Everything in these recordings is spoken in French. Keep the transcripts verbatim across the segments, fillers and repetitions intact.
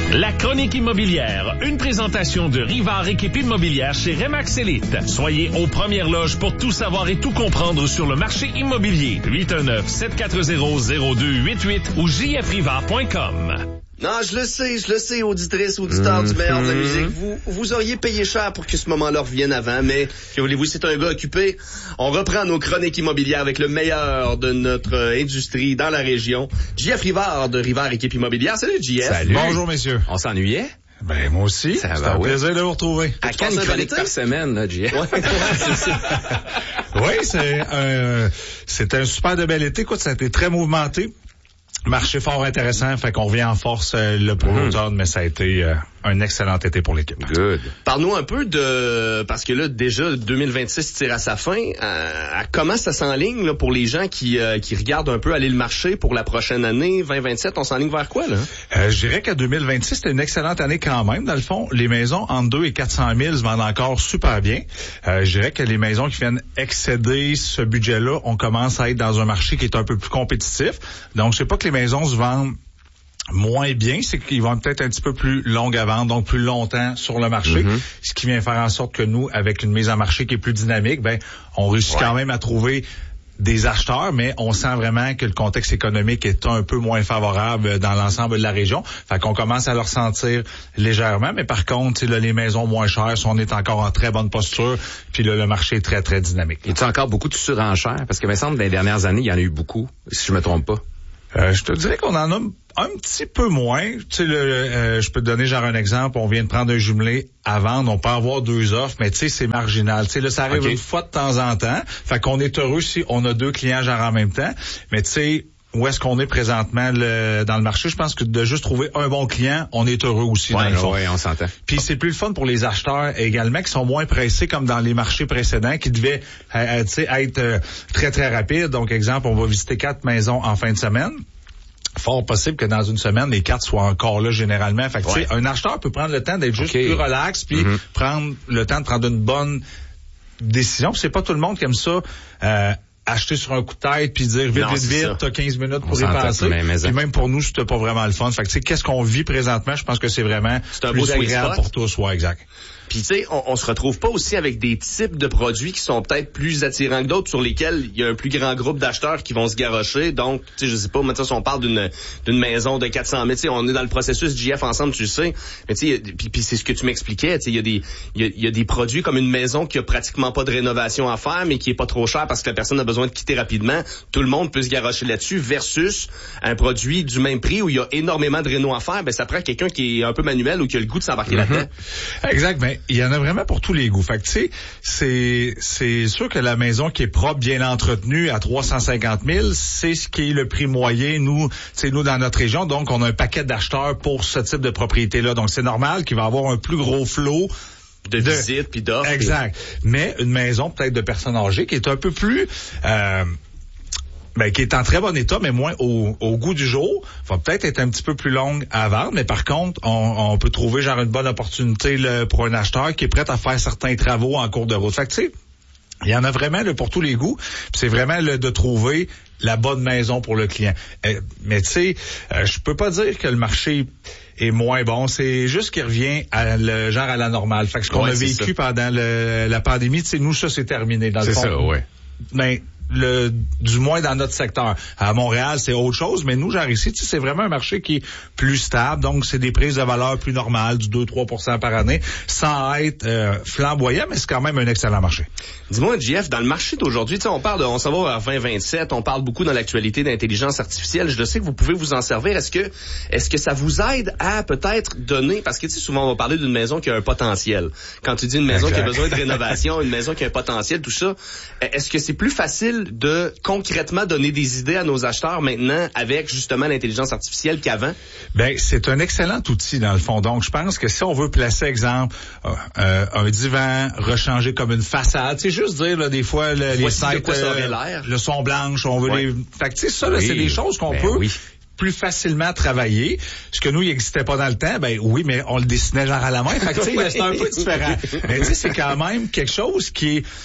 La chronique immobilière, une présentation de Rivard Équipe Immobilière chez Remax Elite. Soyez aux premières loges pour tout savoir et tout comprendre sur le marché immobilier. huit un neuf, sept quatre zéro, zéro deux huit huit ou j f rivard point com. Non, je le sais, je le sais, auditrices, auditeurs mmh, du meilleur de la musique. Vous, vous auriez payé cher pour que ce moment-là revienne avant, mais que voulez-vous, c'est un gars occupé. On reprend nos chroniques immobilières avec le meilleur de notre euh, industrie dans la région. J F Rivard de Rivard Équipe Immobilière. Salut, J F. Salut. Bonjour, messieurs. On s'ennuyait? Ben, moi aussi. Ça c'est va, un oui. plaisir de vous retrouver. À quand une chronique par semaine, là, J F? Ouais, c'est ça. Oui, c'est un, c'est un super de bel été. Écoute, ça a été très mouvementé. Marché fort intéressant, fait qu'on revient en force euh, là, pour mm-hmm. l'automne, mais ça a été euh, un excellent été pour l'équipe. Good. Parle-nous un peu de... Parce que là, déjà, deux mille vingt-six tire à sa fin. Euh, comment ça s'enligne là, pour les gens qui, euh, qui regardent un peu aller le marché pour la prochaine année, vingt vingt-sept? On s'enligne vers quoi, là? Euh, je dirais qu'à deux mille vingt-six, c'était une excellente année quand même. Dans le fond, les maisons entre deux et quatre cent mille se vendent encore super bien. Euh, je dirais que les maisons qui viennent excéder ce budget-là, on commence à être dans un marché qui est un peu plus compétitif. Donc, je sais pas que les maisons se vendent moins bien, c'est qu'ils vont peut-être un petit peu plus longues à vendre, donc plus longtemps sur le marché, mm-hmm. ce qui vient faire en sorte que nous, avec une mise en marché qui est plus dynamique, ben on réussit ouais. quand même à trouver des acheteurs, mais on sent vraiment que le contexte économique est un peu moins favorable dans l'ensemble de la région. Fait qu'on commence à le ressentir légèrement, mais par contre, là, les maisons moins chères, on est encore en très bonne posture, puis là, le marché est très, très dynamique. Y a-t-il encore beaucoup de surenchères? Parce que, il me semble, dans les dernières années, il y en a eu beaucoup, si je me trompe pas. Euh, je te dirais qu'on en a un petit peu moins. Tu sais, le, euh, je peux te donner genre un exemple. On vient de prendre un jumelé à vendre. On peut avoir deux offres, mais tu sais, c'est marginal. Tu sais, là, ça arrive okay. une fois de temps en temps. Fait qu'on est heureux si on a deux clients genre en même temps. Mais tu sais, où est-ce qu'on est présentement le, dans le marché? Je pense que de juste trouver un bon client, on est heureux aussi ouais, dans le fond. Oui, on s'entend. Puis c'est plus le fun pour les acheteurs également qui sont moins pressés comme dans les marchés précédents qui devaient euh, tu sais, être euh, très, très rapides. Donc, exemple, on va visiter quatre maisons en fin de semaine. Fort possible que dans une semaine, les cartes soient encore là généralement. Fait que, ouais. tu sais, un acheteur peut prendre le temps d'être juste okay. plus relax puis mm-hmm. prendre le temps de prendre une bonne décision. Puis c'est pas tout le monde qui aime ça. Euh, acheter sur un coup de tête puis dire vite, non, vite, vite, t'as quinze minutes pour y passer. Puis même pour nous, c'était pas vraiment le fun. Fait que, tu sais, qu'est-ce qu'on vit présentement? Je pense que c'est vraiment c'est un plus agréable pour tous. Ouais, exact. Puis tu sais, on, on se retrouve pas aussi avec des types de produits qui sont peut-être plus attirants que d'autres, sur lesquels il y a un plus grand groupe d'acheteurs qui vont se garrocher. Donc, tu sais, je sais pas, maintenant si on parle d'une d'une maison de quatre cent mille, tu sais, on est dans le processus J F ensemble, tu le sais. Mais tu sais, puis, puis c'est ce que tu m'expliquais, tu sais, il y a des il y a, y a des produits comme une maison qui a pratiquement pas de rénovation à faire, mais qui est pas trop cher parce que la personne a besoin de quitter rapidement. Tout le monde peut se garrocher là-dessus, versus un produit du même prix où il y a énormément de réno à faire. Ben ça prend quelqu'un qui est un peu manuel ou qui a le goût de s'embarquer mm-hmm. là-dedans. Exact. Ben il y en a vraiment pour tous les goûts. Fait que tu sais, c'est c'est sûr que la maison qui est propre, bien entretenue à trois cent cinquante mille, c'est ce qui est le prix moyen. Nous, tu sais, nous dans notre région, donc on a un paquet d'acheteurs pour ce type de propriété-là. Donc c'est normal qu'il va avoir un plus gros flot de, de visites puis d'offres. Exact. Et... Mais une maison peut-être de personnes âgées qui est un peu plus euh, ben, qui est en très bon état, mais moins au, au goût du jour, va peut-être être un petit peu plus longue à vendre, mais par contre, on, on peut trouver genre une bonne opportunité là, pour un acheteur qui est prêt à faire certains travaux en cours de route. Fait que tu sais, il y en a vraiment là, pour tous les goûts. Puis c'est vraiment là, de trouver la bonne maison pour le client. Euh, mais tu sais, euh, je peux pas dire que le marché est moins bon. C'est juste qu'il revient à le genre à la normale. Fait que ce qu'on ouais, a vécu ça. pendant le, la pandémie, tu sais, nous ça c'est terminé dans le fond. C'est ça, ouais. Mais le du moins dans notre secteur. À Montréal, c'est autre chose, mais nous, genre ici, tu sais, c'est vraiment un marché qui est plus stable, donc c'est des prises de valeur plus normales, du deux à trois pour cent par année, sans être euh, flamboyant, mais c'est quand même un excellent marché. Dis-moi, J F, dans le marché d'aujourd'hui, tu sais, on parle de, on s'en va vers vingt vingt-sept, on parle beaucoup dans l'actualité d'intelligence artificielle. Je sais que vous pouvez vous en servir. Est-ce que, est-ce que ça vous aide à peut-être donner, parce que tu sais, souvent on va parler d'une maison qui a un potentiel. Quand tu dis une maison exact. qui a besoin de rénovation, une maison qui a un potentiel, tout ça, est-ce que c'est plus facile de concrètement donner des idées à nos acheteurs maintenant avec justement l'intelligence artificielle qu'avant? Ben, c'est un excellent outil dans le fond. Donc, je pense que si on veut placer, exemple, euh, un divan rechanger comme une façade, c'est juste dire là, des fois le, les sites, euh, le son blanche, on veut ouais. les. Fait que tu sais ça, là, oui. c'est des choses qu'on ben peut. Oui. plus facilement travailler. Ce que nous, il n'existait pas dans le temps, ben oui, mais on le dessinait genre à la main. Fait que tu sais, c'est un peu différent. Mais tu sais, c'est quand même quelque chose qui est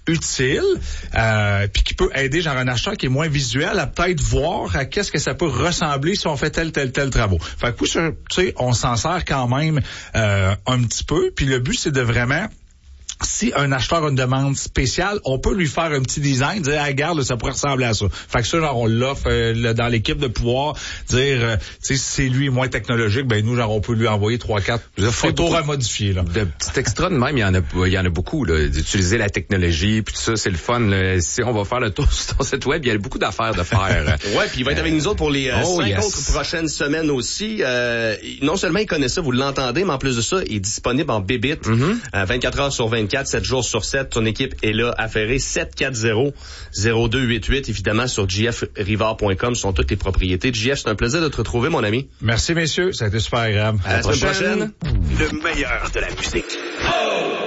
utile, euh, puis qui peut aider genre un acheteur qui est moins visuel à peut-être voir à qu'est-ce que ça peut ressembler si on fait tel, tel, tel travaux. Fait que, tu sais, on s'en sert quand même euh, un petit peu, puis le but, c'est de vraiment... Si un acheteur a une demande spéciale, on peut lui faire un petit design, dire, ah, regarde, ça pourrait ressembler à ça. Fait que ça, genre, on l'offre euh, dans l'équipe de pouvoir dire, euh, tu sais, si c'est lui moins technologique, ben nous, genre, on peut lui envoyer trois, quatre photos à modifier, là. De petits extras de même, il y en a, il y en a beaucoup, là, d'utiliser la technologie, puis tout ça, c'est le fun, là. Si on va faire le tour sur ton site web, il y a beaucoup d'affaires de faire. Ouais, puis il va être avec nous autres pour les euh, oh, cinq yes. autres prochaines semaines aussi. Euh, non seulement il connaît ça, vous l'entendez, mais en plus de ça, il est disponible en bébite, mm-hmm. euh, vingt-quatre heures sur vingt-quatre, sept jours sur sept. Ton équipe est là, affairée. sept quatre zéro zéro deux huit huit. Évidemment, sur j f rivard point com sont toutes les propriétés. J F, c'est un plaisir de te retrouver, mon ami. Merci, messieurs. Ça a été super agréable. À, à la semaine prochaine. Le meilleur de la musique. Oh!